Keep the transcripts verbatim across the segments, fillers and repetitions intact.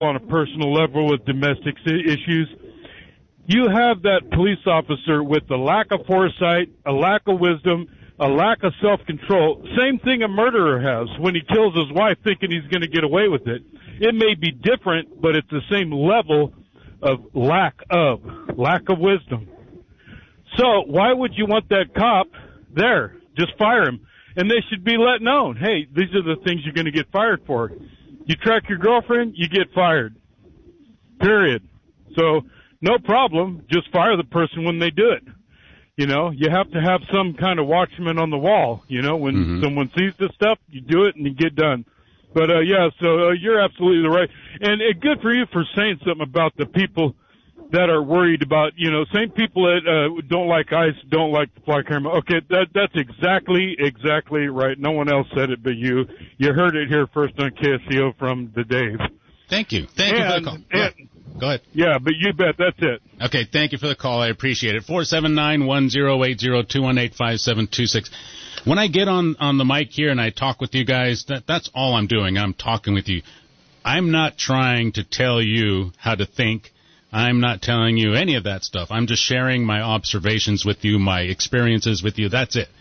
on a personal level with domestic issues. You have that police officer with a lack of foresight, a lack of wisdom, a lack of self-control. Same thing a murderer has when he kills his wife thinking he's going to get away with it. It may be different, but it's the same level of lack of, lack of wisdom. So why would you want that cop there? Just fire him. And they should be let known, hey, these are the things you're going to get fired for. You track your girlfriend, you get fired. Period. So no problem. Just fire the person when they do it. You know, you have to have some kind of watchman on the wall. You know, when mm-hmm. someone sees this stuff, you do it and you get done. But, uh, yeah, so uh, you're absolutely right. And uh, good for you for saying something about the people that are worried about, you know, same people that uh, don't like ICE, don't like the fly camera. Okay, that that's exactly, exactly right. No one else said it but you. You heard it here first on K S C O from the Dave. Thank you. Thank and, you for the call. Go, and, ahead. Go ahead. Yeah, but you bet. That's it. Okay, thank you for the call. I appreciate it. four seven nine, one zero eight zero, two one eight, five seven two six. When I get on, on the mic here and I talk with you guys, that that's all I'm doing. I'm talking with you. I'm not trying to tell you how to think. I'm not telling you any of that stuff. I'm just sharing my observations with you, my experiences with you. That's it.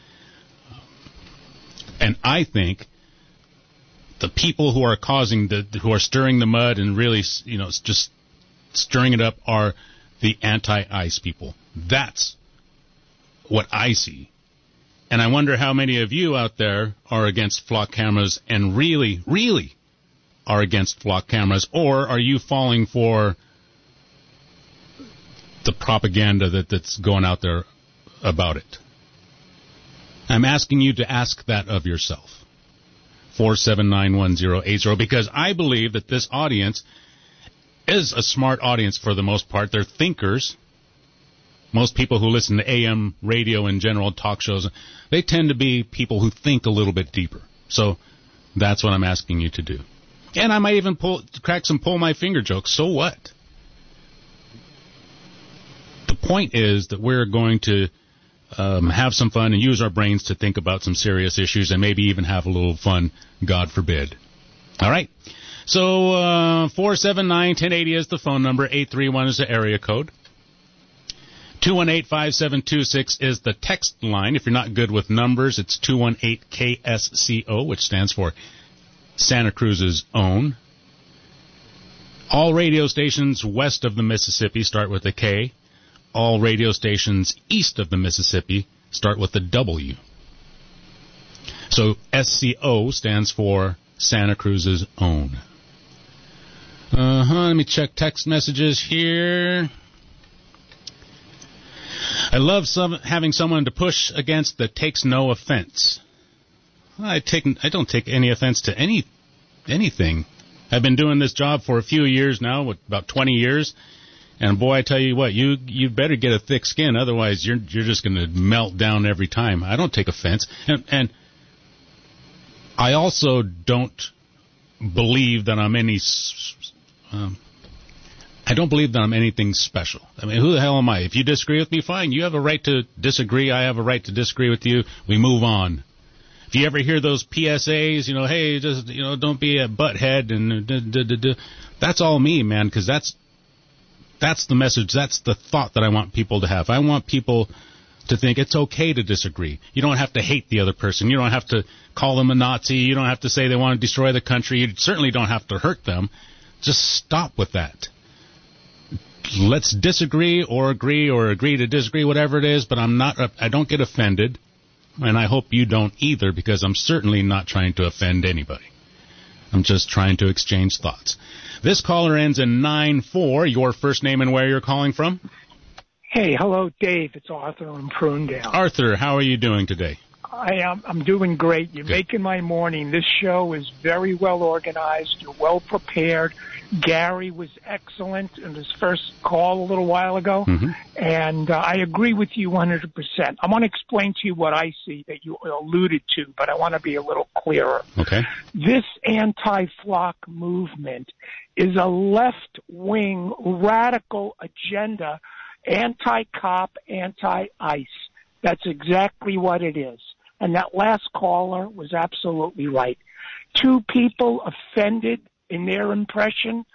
And I think the people who are causing the, who are stirring the mud and really, you know, just stirring it up are the anti-ICE people. That's what I see. And I wonder how many of you out there are against flock cameras and really, really are against flock cameras, or are you falling for the propaganda that, that's going out there about it? I'm asking you to ask that of yourself. four seven nine, one zero eight zero, because I believe that this audience is a smart audience for the most part. They're thinkers. Most people who listen to A M radio in general, talk shows, they tend to be people who think a little bit deeper. So that's what I'm asking you to do. And I might even pull, crack some pull my finger jokes. So what? The point is that we're going to um, have some fun and use our brains to think about some serious issues and maybe even have a little fun, God forbid. All right. So uh, four seven nine, one oh eight oh is the phone number. eight three one is the area code. two one eight, five seven two six is the text line. If you're not good with numbers, it's two one eight K S C O, which stands for Santa Cruz's own. All radio stations west of the Mississippi start with a K. All radio stations east of the Mississippi start with a W. So S C O stands for Santa Cruz's own. Uh-huh, let me check text messages here. I love some, having someone to push against that takes no offense. I take I don't take any offense to any anything. I've been doing this job for a few years now, what, about twenty years, and boy, I tell you what, you you better get a thick skin, otherwise you're you're just going to melt down every time. I don't take offense, and and I also don't believe that I'm any. Um, I don't believe that I'm anything special. I mean, who the hell am I? If you disagree with me, fine. You have a right to disagree. I have a right to disagree with you. We move on. If you ever hear those P S As, you know, hey, just, you know, don't be a butthead, and duh, duh, duh, duh. That's all me, man, because that's that's the message. That's the thought that I want people to have. I want people to think it's okay to disagree. You don't have to hate the other person. You don't have to call them a Nazi. You don't have to say they want to destroy the country. You certainly don't have to hurt them. Just stop with that. Let's disagree or agree or agree to disagree, whatever it is, but I'm not, I don't get offended, and I hope you don't either, because I'm certainly not trying to offend anybody. I'm just trying to exchange thoughts. This caller ends in nine four. Your first name and where you're calling from? Hey, hello, Dave. It's Arthur in Prunedale. Arthur, how are you doing today? I am. I'm doing great. You're Good. Making my morning. This show is very well organized. You're well prepared. Gary was excellent in his first call a little while ago, mm-hmm. and uh, I agree with you one hundred percent. I want to explain to you what I see that you alluded to, but I want to be a little clearer. Okay. This anti-flock movement is a left-wing radical agenda, anti-cop, anti-ICE. That's exactly what it is. And that last caller was absolutely right. Two people offended in their impression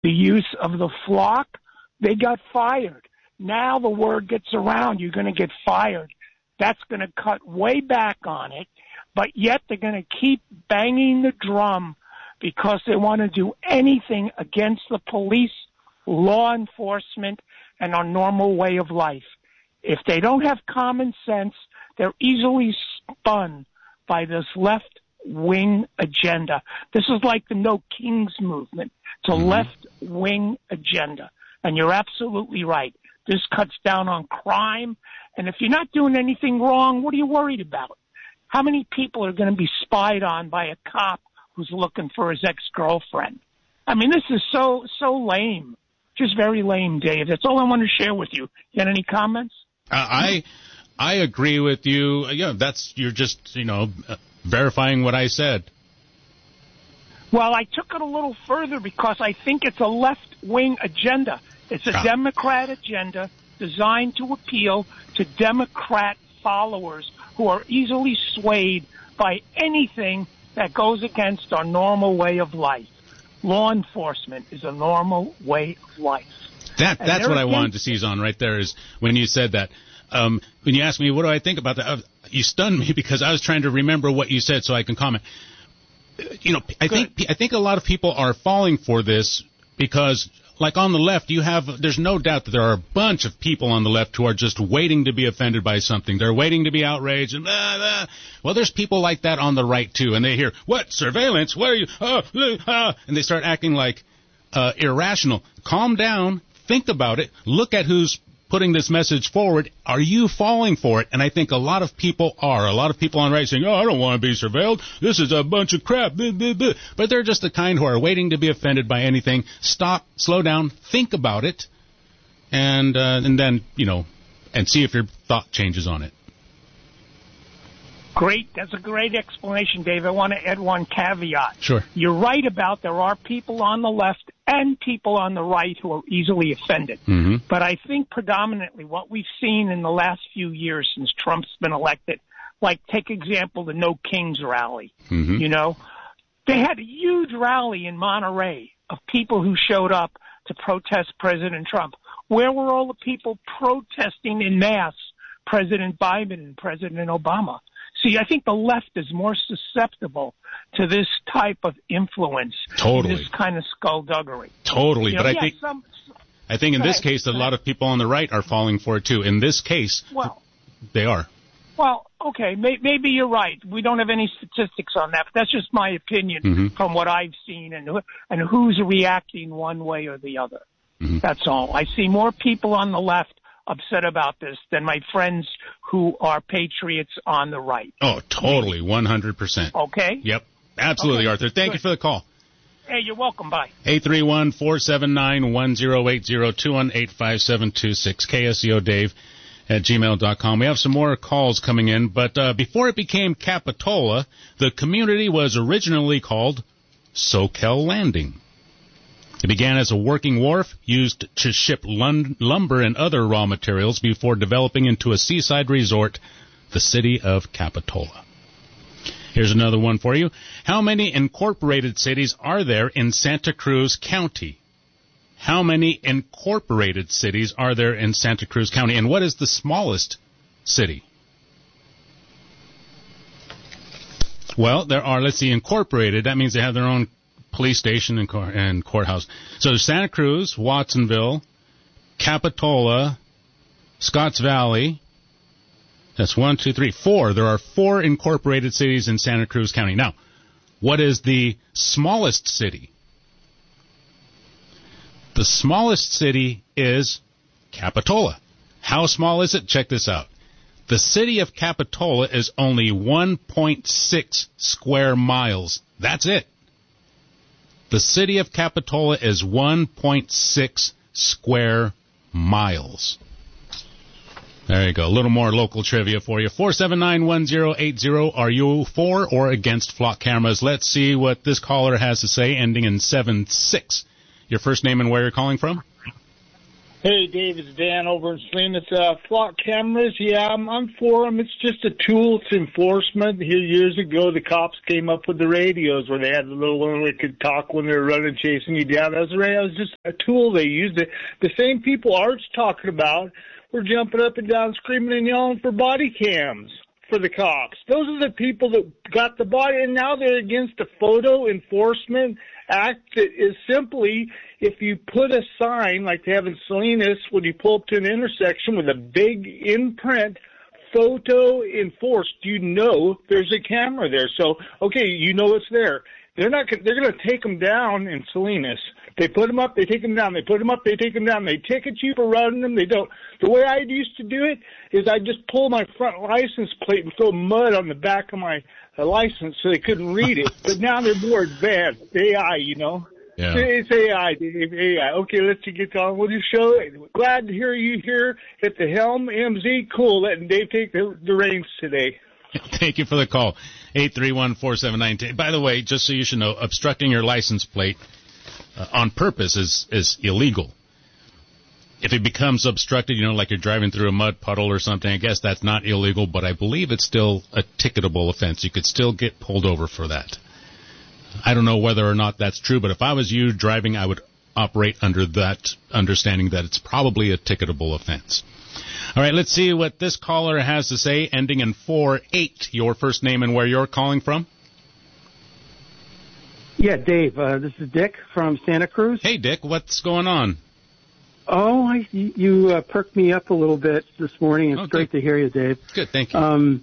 the use of the flock, they got fired. Now the word gets around, you're going to get fired. That's going to cut way back on it, but yet they're going to keep banging the drum because they want to do anything against the police, law enforcement, and our normal way of life. If they don't have common sense, they're easily spun by this left-wing agenda. This is like the No Kings movement. It's a mm-hmm. left-wing agenda. And you're absolutely right. This cuts down on crime. And if you're not doing anything wrong, what are you worried about? How many people are going to be spied on by a cop who's looking for his ex-girlfriend? I mean, this is so, so lame. Just very lame, Dave. That's all I want to share with you. You got any comments? Uh, I I agree with you. Yeah, that's you're just, you know, uh, verifying what I said. Well, I took it a little further because I think it's a left-wing agenda. It's a ah. Democrat agenda designed to appeal to Democrat followers who are easily swayed by anything that goes against our normal way of life. Law enforcement is a normal way of life. That That's what I wanted to seize on right there is when you said that. Um, when you asked me, what do I think about that? Uh, you stunned me because I was trying to remember what you said so I can comment. You know, I Good. think I think a lot of people are falling for this because, like on the left, you have there's no doubt that there are a bunch of people on the left who are just waiting to be offended by something. They're waiting to be outraged and blah, blah. Well, there's people like that on the right too, and they hear what surveillance? What are you? Uh, uh, and they start acting like uh, irrational. Calm down. Think about it. Look at who's putting this message forward. Are you falling for it? And I think a lot of people are. A lot of people on the right saying, oh, I don't want to be surveilled. This is a bunch of crap. But they're just the kind who are waiting to be offended by anything. Stop, slow down, think about it, and uh, and then, you know, and see if your thought changes on it. Great. That's a great explanation, Dave. I want to add one caveat. Sure. You're right about there are people on the left and people on the right who are easily offended. Mm-hmm. But I think predominantly what we've seen in the last few years since Trump's been elected, like take example the No Kings rally, mm-hmm. you know, they had a huge rally in Monterey of people who showed up to protest President Trump. Where were all the people protesting en masse President Biden and President Obama? See, I think the left is more susceptible to this type of influence. Totally. This kind of skullduggery. Totally. You know, but yeah, I think some, I think in this case, a lot of people on the right are falling for it, too. In this case, well, they are. Well, okay, may, maybe you're right. We don't have any statistics on that, but that's just my opinion mm-hmm. from what I've seen and, and who's reacting one way or the other. Mm-hmm. That's all. I see more people on the left upset about this than my friends who are patriots on the right. Oh, totally, one hundred percent. Okay? Yep, absolutely, okay. Arthur. Thank Good. you for the call. Hey, you're welcome. Bye. eight three one, four seven nine, one zero eight zero, two one eight five seven two six, K S E O Dave at gmail dot com. We have some more calls coming in, but uh, before it became Capitola, the community was originally called Soquel Landing. It began as a working wharf used to ship lum- lumber and other raw materials before developing into a seaside resort, the city of Capitola. Here's another one for you. How many incorporated cities are there in Santa Cruz County? How many incorporated cities are there in Santa Cruz County? And what is the smallest city? Well, there are, let's see, incorporated. That means they have their own police station and, court, and courthouse. So there's Santa Cruz, Watsonville, Capitola, Scotts Valley. That's one, two, three, four. There are four incorporated cities in Santa Cruz County. Now, what is the smallest city? The smallest city is Capitola. How small is it? Check this out. The city of Capitola is only one point six square miles. That's it. The city of Capitola is one point six square miles. There you go. A little more local trivia for you. four seven nine, one zero eight zero. Are you for or against flock cameras? Let's see what this caller has to say, ending in seven six. Your first name and where you're calling from? Hey, Dave, it's Dan over in Salinas. Uh, flock cameras, yeah, I'm, I'm for them. It's just a tool to enforcement. Here, years ago, the cops came up with the radios where they had the little one that could talk when they were running, chasing you down. That was, a radio. It was just a tool they used. It. The same people Art's talking about were jumping up and down, screaming and yelling for body cams for the cops. Those are the people that got the body, and now they're against the Photo Enforcement Act that is simply, if you put a sign like they have in Salinas when you pull up to an intersection with a big imprint, photo enforced, you know there's a camera there. So, okay, you know it's there. They're not. They're going to take them down in Salinas. They put them up, they take them down. They put them up, they take them down. They ticket you for running them. They don't. The way I used to do it is I just pull my front license plate and throw mud on the back of my uh, license so they couldn't read it. But now they're more advanced. A I, you know. Yeah. It's A I, Dave. A I. Okay, let's get on with your show. Glad to hear you here at the helm. M Z, cool. Letting Dave take the, the reins today. Thank you for the call. eight three one, four seven nine. By the way, just so you should know, obstructing your license plate uh, on purpose is, is illegal. If it becomes obstructed, you know, like you're driving through a mud puddle or something, I guess that's not illegal, but I believe it's still a ticketable offense. You could still get pulled over for that. I don't know whether or not that's true, but if I was you driving, I would operate under that understanding that it's probably a ticketable offense. All right, let's see what this caller has to say, ending in four eight. Your first name and where you're calling from? Yeah, Dave, uh, this is Dick from Santa Cruz. Hey, Dick, what's going on? Oh, I, you uh, perked me up a little bit this morning. It's okay. Great to hear you, Dave. Good, thank you. Um,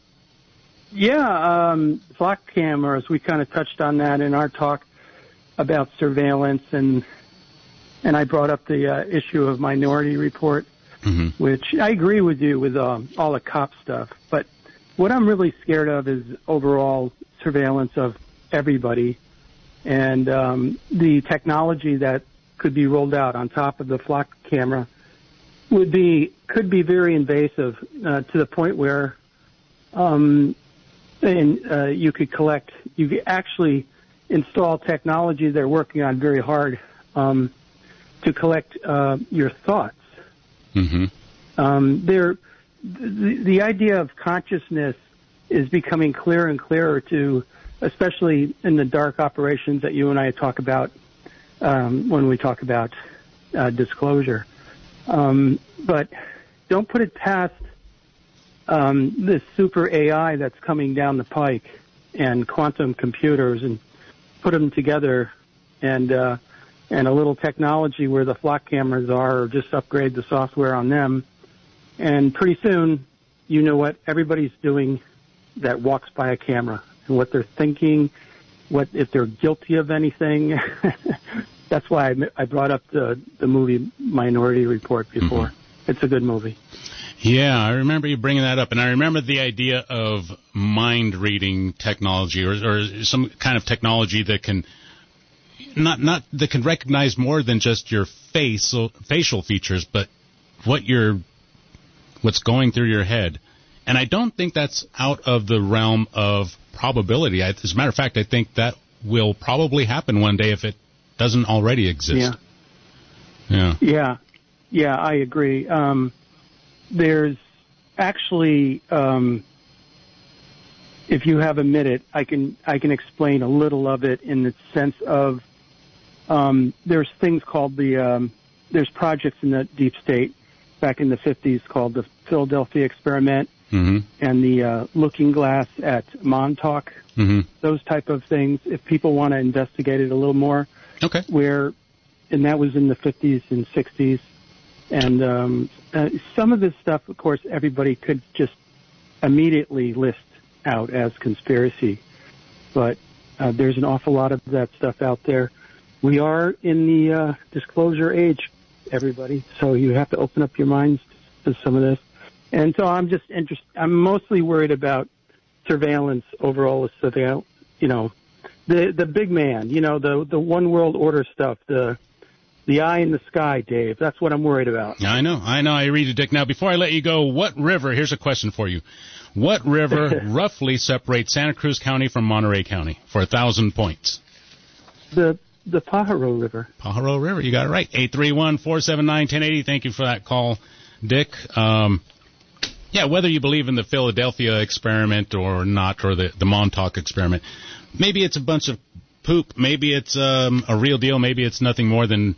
yeah, um, flock cameras, we kind of touched on that in our talk about surveillance, and and I brought up the uh, issue of Minority Report. Mm-hmm. Which I agree with you with um, all the cop stuff. But what I'm really scared of is overall surveillance of everybody, and um, the technology that could be rolled out on top of the flock camera would be could be very invasive uh, to the point where um, and uh, you could collect. You could actually install technology they're working on very hard um, to collect uh, your thoughts. Mm-hmm. Um, there, the, the idea of consciousness is becoming clearer and clearer to, especially in the dark operations that you and I talk about um, when we talk about uh, disclosure. Um, but don't put it past um, this super A I that's coming down the pike and quantum computers, and put them together and. Uh, and a little technology where the flock cameras are, or just upgrade the software on them. And pretty soon, you know what everybody's doing that walks by a camera, and what they're thinking, what if they're guilty of anything. That's why I, I brought up the, the movie Minority Report before. Mm-hmm. It's a good movie. Yeah, I remember you bringing that up, and I remember the idea of mind-reading technology, or, or some kind of technology that can Not not that can recognize more than just your face, so facial features, but what you're, what's going through your head. And I don't think that's out of the realm of probability. I, as a matter of fact, I think that will probably happen one day if it doesn't already exist. Yeah. Yeah. Yeah. Yeah, I agree. Um, there's actually, um, if you have a minute, I can I can explain a little of it in the sense of um, there's things called the um, there's projects in the deep state back in the fifties called the Philadelphia Experiment mm-hmm. and the uh, Looking Glass at Montauk. Mm-hmm. Those type of things. If people want to investigate it a little more, okay. Where and that was in the fifties and sixties, and um, uh, some of this stuff, of course, everybody could just immediately list out as conspiracy, but uh, there's an awful lot of that stuff out there. We are in the uh, disclosure age, everybody, so you have to open up your minds to some of this. And so I'm just interested. I'm mostly worried about surveillance overall, surveillance. You know, the the big man. You know, the the one world order stuff. The the eye in the sky, Dave. That's what I'm worried about. Yeah, I know. I know. I read you, Dick. Now, before I let you go, what river? Here's a question for you. What river roughly separates Santa Cruz County from Monterey County for a thousand points? The the Pajaro River. Pajaro River, you got it right. eight three one, four seven nine, one zero eight zero. Thank you for that call, Dick. Um, yeah, whether you believe in the Philadelphia experiment or not, or the, the Montauk experiment, maybe it's a bunch of poop. Maybe it's um, a real deal. Maybe it's nothing more than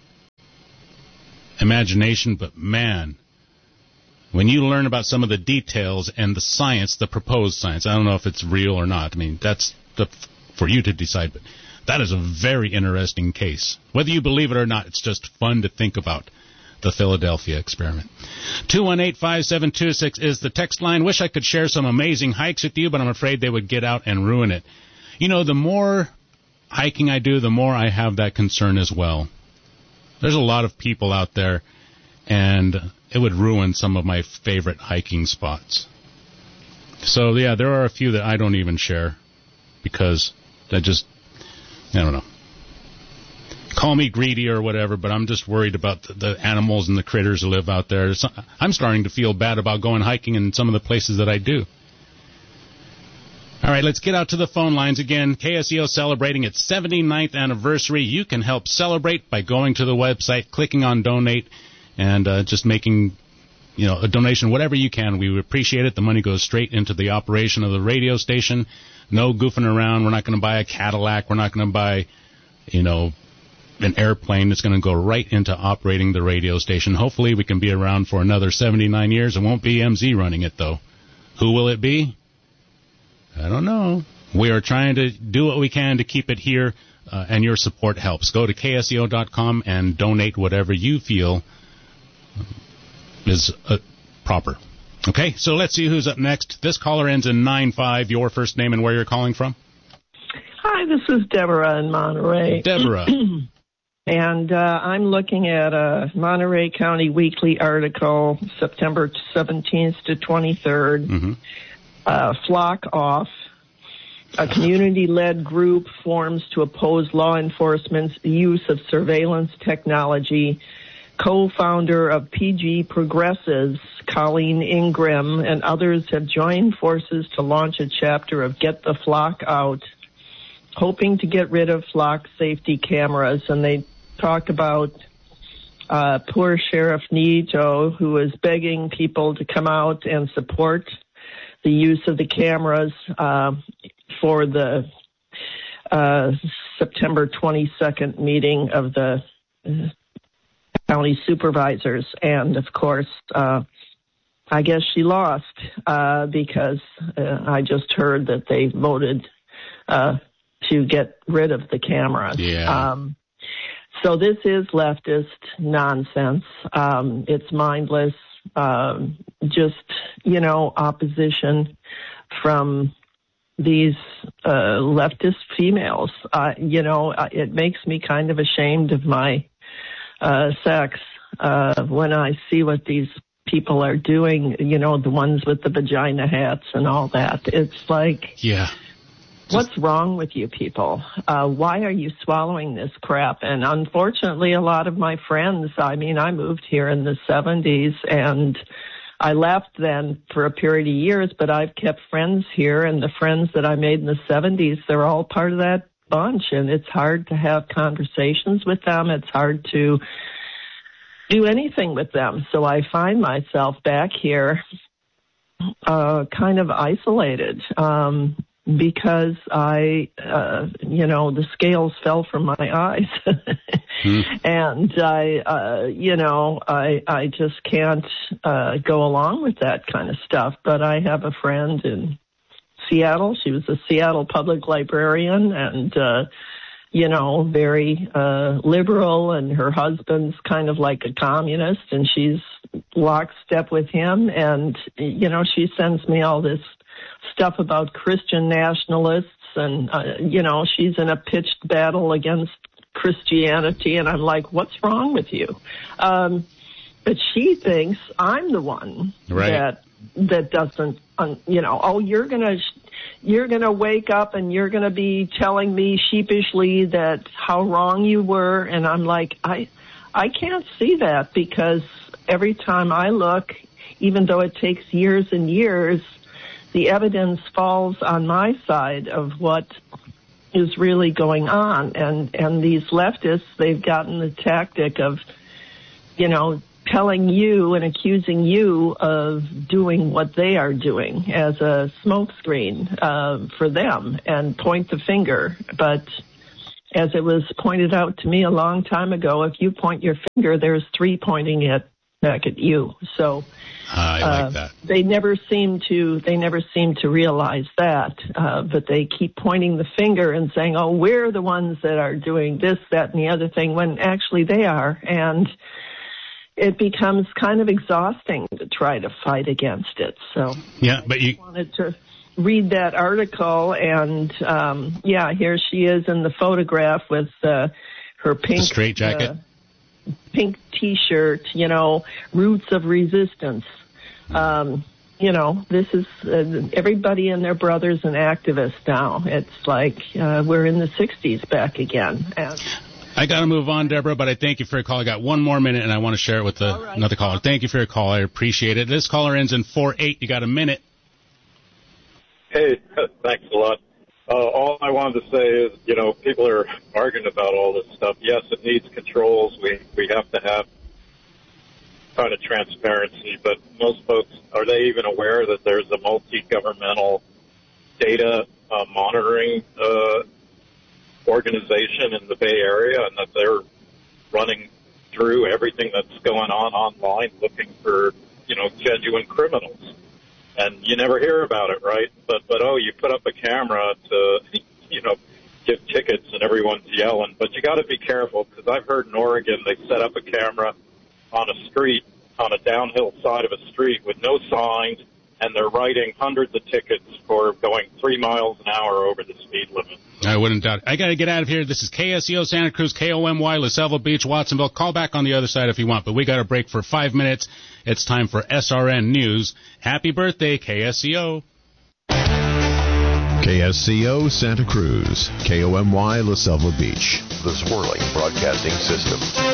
imagination. But, man, when you learn about some of the details and the science, the proposed science, I don't know if it's real or not. I mean, that's the, for you to decide. But that is a very interesting case. Whether you believe it or not, it's just fun to think about the Philadelphia experiment. two one eight, five seven two six is the text line. Wish I could share some amazing hikes with you, but I'm afraid they would get out and ruin it. You know, the more hiking I do, the more I have that concern as well. There's a lot of people out there, and it would ruin some of my favorite hiking spots. So, yeah, there are a few that I don't even share because I just, I don't know. Call me greedy or whatever, but I'm just worried about the, the animals and the critters that live out there. I'm starting to feel bad about going hiking in some of the places that I do. All right, let's get out to the phone lines again. K S E O celebrating its seventy-ninth anniversary. You can help celebrate by going to the website, clicking on donate, and uh, just making, you know, a donation, whatever you can. We would appreciate it. The money goes straight into the operation of the radio station. No goofing around. We're not going to buy a Cadillac. We're not going to buy, you know, an airplane. That's going to go right into operating the radio station. Hopefully we can be around for another seventy-nine years. It won't be M Z running it, though. Who will it be? I don't know. We are trying to do what we can to keep it here, uh, and your support helps. Go to K S E O dot com and donate whatever you feel is uh, proper. Okay, so let's see who's up next. This caller ends in nine five. Your first name and where you're calling from? Hi, this is Deborah in Monterey. Deborah. And uh, I'm looking at a Monterey County Weekly article, September seventeenth to twenty-third. Mm-hmm. Uh, Flock Off. A community-led group forms to oppose law enforcement's use of surveillance technology. Co-founder of P G Progressives, Colleen Ingram, and others have joined forces to launch a chapter of Get the Flock Out, hoping to get rid of flock safety cameras. And they talk about uh, poor Sheriff Nieto, who is begging people to come out and support the use of the cameras uh, for the uh, September twenty-second meeting of the county supervisors. And, of course, uh, I guess she lost uh, because uh, I just heard that they voted uh, to get rid of the cameras. Yeah. Um, so this is leftist nonsense. Um, it's mindless. Um, just, you know, opposition from these uh, leftist females. Uh, you know, it makes me kind of ashamed of my uh, sex uh, when I see what these people are doing, you know, the ones with the vagina hats and all that. It's like, yeah. What's wrong with you people? Uh, why are you swallowing this crap? And unfortunately, a lot of my friends, I mean, I moved here in the seventies and I left then for a period of years, but I've kept friends here, and the friends that I made in the seventies, they're all part of that bunch, and it's hard to have conversations with them. It's hard to do anything with them. So I find myself back here uh, kind of isolated. Um because I, uh, you know, the scales fell from my eyes. hmm. And I, uh, you know, I, I just can't, uh, go along with that kind of stuff. But I have a friend in Seattle. She was a Seattle public librarian and, uh, you know, very, uh, liberal, and her husband's kind of like a communist, and she's lockstep with him. And, you know, she sends me all this stuff about Christian nationalists, and, uh, you know, she's in a pitched battle against Christianity, and I'm like, what's wrong with you? Um, but she thinks I'm the one right. that that doesn't, um, you know, oh, you're gonna you're gonna wake up and you're gonna be telling me sheepishly that how wrong you were, and I'm like, I I can't see that, because every time I look, even though it takes years and years, the evidence falls on my side of what is really going on. And, and these leftists, they've gotten the tactic of, you know, telling you and accusing you of doing what they are doing as a smokescreen uh, for them and point the finger. But as it was pointed out to me a long time ago, if you point your finger, there's three pointing it back at you. So I uh, like that. They never seem to they never seem to realize that, uh, but they keep pointing the finger and saying, "Oh, we're the ones that are doing this, that, and the other thing," when actually they are. And it becomes kind of exhausting to try to fight against it. So yeah, but you I wanted to read that article, and um, yeah, here she is in the photograph with uh, her pink the straight jacket. Uh, pink T-shirt, you know, roots of resistance. Um, you know, this is uh, everybody and their brothers and activists now. It's like uh, we're in the sixties back again. And I got to move on, Deborah, but I thank you for your call. I got one more minute, and I want to share it with the, right. another caller. Thank you for your call. I appreciate it. This caller ends in four eight. You got a minute. Hey, thanks a lot. Uh, all I wanted to say is, you know, people are arguing about all this stuff. Yes, it needs controls. We we have to have kind of transparency, but most folks, are they even aware that there's a multi-governmental data uh, monitoring uh, organization in the Bay Area, and that they're running through everything that's going on online looking for, you know, genuine criminals? And you never hear about it, right? But, but oh, you put up a camera to, you know, give tickets and everyone's yelling. But you got to be careful, because I've heard in Oregon they set up a camera on a street, on a downhill side of a street with no signs, and they're writing hundreds of tickets for going three miles an hour over the speed limit. I wouldn't doubt it. I got to get out of here. This is K S E O Santa Cruz, K O M Y, La Selva Beach, Watsonville. Call back on the other side if you want, but we got a break for five minutes. It's time for S R N News. Happy birthday, K S E O. K S C O Santa Cruz, K O M Y La Selva Beach, the Swirling Broadcasting System.